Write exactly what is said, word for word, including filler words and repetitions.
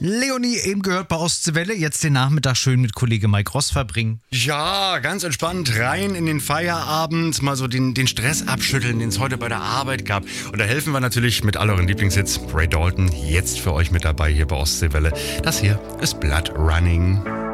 Leonie, eben gehört bei Ostseewelle, jetzt den Nachmittag schön mit Kollege Mike Ross verbringen. Ja, ganz entspannt rein in den Feierabend, mal so den, den Stress abschütteln, den es heute bei der Arbeit gab. Und da helfen wir natürlich mit all euren Lieblingshits. Ray Dalton, jetzt für euch mit dabei hier bei Ostseewelle. Das hier ist Blood Running.